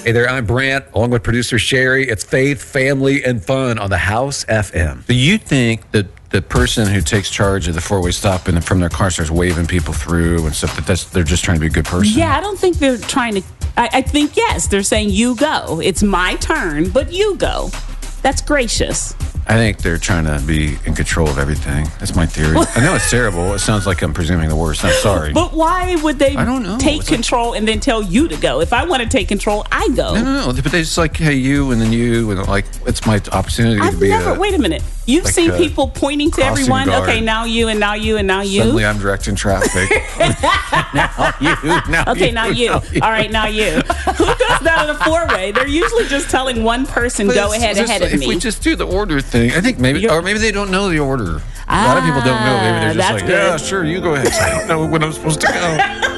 Hey there, I'm Brant, along with producer Sherry. It's Faith, Family, and Fun on the House FM. Do you think that the person who takes charge of the four-way stop and from their car starts waving people through and stuff, they're just trying to be a good person? Yeah, I don't think they're trying to. I think, yes, they're saying you go. It's my turn, but you go. That's gracious. I think they're trying to be in control of everything. That's my theory. I know it's terrible. It sounds like I'm presuming the worst. I'm sorry. But why would they I don't know. take control and then tell you to go? If I want to take control, I go. No. But they just like, hey, you, and then you, and like, it's my opportunity to be wait a minute. You've like seen people pointing to everyone. guard. Okay, now you, and now you, and now you. Suddenly I'm directing traffic. now you. Okay, now you. All right, now you. Who does that on a four-way? They're usually just telling one person, go ahead of me. If we just do the order thing, I think maybe they don't know the order. A lot of people don't know. Maybe they're just like, good. yeah, sure, you go ahead. I don't know when I'm supposed to go.